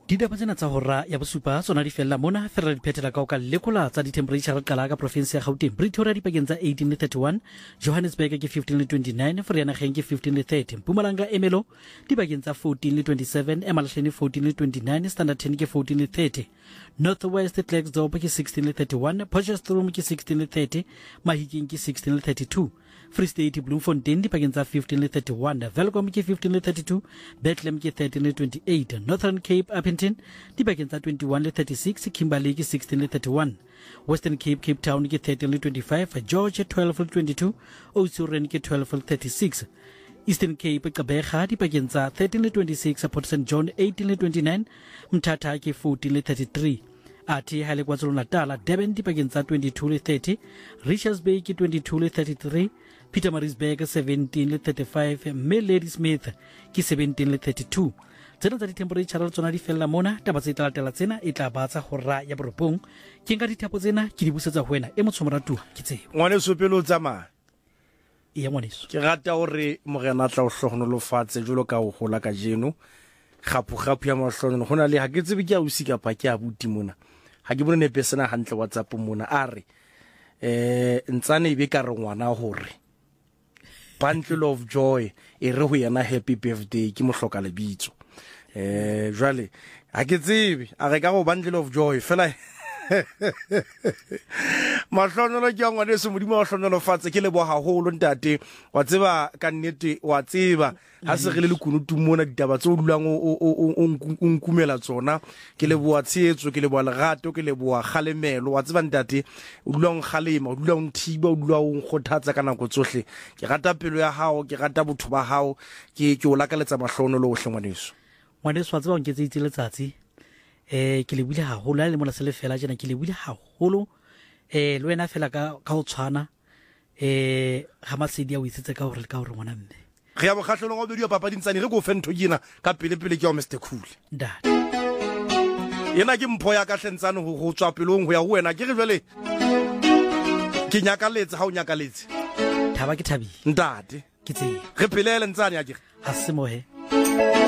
Didaba tsena tsa hora ya bosupa tsona di fella mona fela di phethela ka o ka lekola tsa di-temperature qala ka province ya Gauteng. Pretoria di pakeng tsa 18 le 31, Johannesburg ke 15 le 29, Vereeniging ke 15 le 30, Mpumalanga Emelo di pakeng tsa 14 le 27, Emalahleni 14 le 29, Standard 10 ke 14 le 30, Northwest Klerksdorp ke 16 le 31, Potchefstroom ke 16 le 30, Mahikeng ke 16 le 32, Free State Bloemfontein di pakeng tsa 15 le 31, Welkom ke 15 le 32, Bethlehem ke 13 le 28, Northern Cape Appington di pakeng tsa 21 le 36, Kimberley ke 16 le 31, Western Cape Cape Town ke 13 le 25, George 12 le 22, Oudtshoorn ke 12 le 36, Eastern Cape Gqeberha di pakeng tsa 13 le 26, Port St John 18 le 29, Mthatha ke 14 le 33, Athi ha le KwaZulu-Natal Durban di pakeng tsa 22 le 30, Richards Bay ke 22 le 33, Pietermaritzburg 17 le 35, mme Ladysmith ke 17 le 32. Tsena tsa di-temperature tsona di fella mona. Taba tse latela tsena e tla batsa hora ya borobong. Ke nka dithapo tsena ke di busetsa ho wena e motshomoratuwa ke tseo. Ngwaneso pele o tsamaya Ya ngwaneso. ke rata hore morena tla o hlohnolofatse jolo ka o hola ka jeno gapu ya mahlohonolo hona le ha ke tsebe ke a usi kapa ke a buti mona ha ke bone nepesena hantle WhatsApp mona a re ntsane be ka re ngwana hore bundle of joy e re ho yena happy birthday ke mohloka lebitso jwale ha ke tsebe a re ka go bundle of joy fela mahlonolo ke ngwana se modimo wa hlonolo fatse ke lebo haholo ntate wa tseba ka nnete wa tseba ha se re le kunutu mona ditaba tse o dulang o nkumela tsona ke lebo wa tsheetso ke lebo lerato ke lebo wa khalemelo wa tseba ntate o dulang khalema o dulang thiba o dulang nkgothatsa ka nako tsohle ke rata pelo ya hao ke rata botho ba hao ke o lakaletsa mahlonolo o hlengwaneso Ngwaneso wa tseba o nketse itse letsatsi ke le bile haholo le mona se le fela jena ke le bile haholo le wena fela ka ho tshwana ha Masedi a o itsetse ka hore ngwana mme re ya bokgahlelo go bedio papa dintsane re go fentho kena ka pele ke wa Mr Cool ntate yena ke mpho ya ka hlentsane go tswa pelong go ya ho wena ke re jwale ke nyakaletse ha o nyakaletse thaba ke thabile ntate ke tseng re pelele ntsane ya ke ha se mohe